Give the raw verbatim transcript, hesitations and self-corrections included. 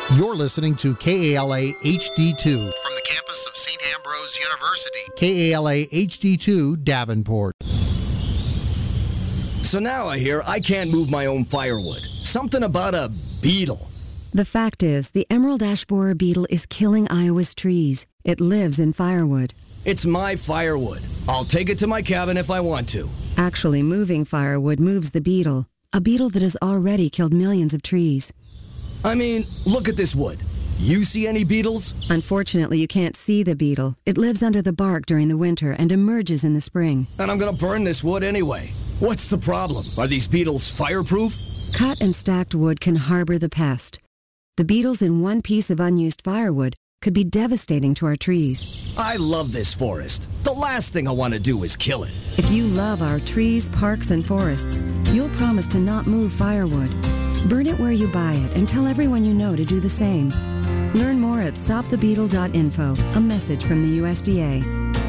You're listening to K A L A H D two from the campus of Saint Ambrose University. K A L A H D two, Davenport. So now I hear I can't move my own firewood. Something about a beetle. The fact is, the emerald ash borer beetle is killing Iowa's trees. It lives in firewood. It's my firewood. I'll take it to my cabin if I want to. Actually, moving firewood moves the beetle, a beetle that has already killed millions of trees. I mean, look at this wood. You see any beetles? Unfortunately, you can't see the beetle. It lives under the bark during the winter and emerges in the spring. And I'm gonna burn this wood anyway. What's the problem? Are these beetles fireproof? Cut and stacked wood can harbor the pest. The beetles in one piece of unused firewood could be devastating to our trees. I love this forest. The last thing I want to do is kill it. If you love our trees, parks, and forests, you'll promise to not move firewood. Burn it where you buy it and tell everyone you know to do the same. Learn more at stop the beetle dot info, a message from the U S D A.